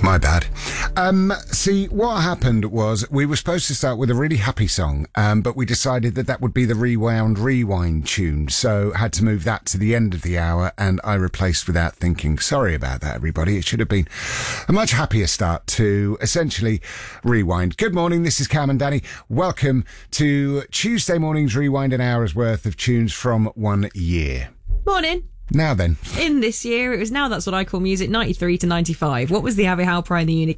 My bad. See, what happened was we were supposed to start with a really happy song, but we decided that would be the Rewind tune, so had to move that to the end of the hour, and I replaced without thinking. Sorry about that, everybody. It should have been a much happier start to essentially Rewind. Good morning, this is Cam and Danny. Welcome to Tuesday morning's Rewind, an hour's worth of tunes from 1 year. Morning. Now then. In this year, it was Now That's What I Call Music, 93 to 95. What was the Abbey Howe Pride in the Unique